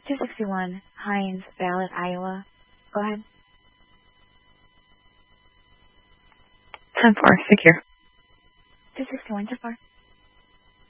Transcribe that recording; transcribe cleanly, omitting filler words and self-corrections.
261 Hines Valley, Iowa. Go ahead. 10-4, secure. 261 to 4.